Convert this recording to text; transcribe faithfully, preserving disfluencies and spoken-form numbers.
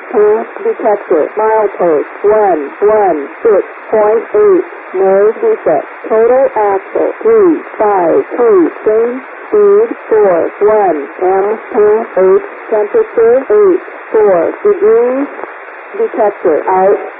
path detector. Milepost one one six point eight. Nose defect. Total axle three five two. Same speed four one. M path eight. Temperature eight four degrees. Detector out.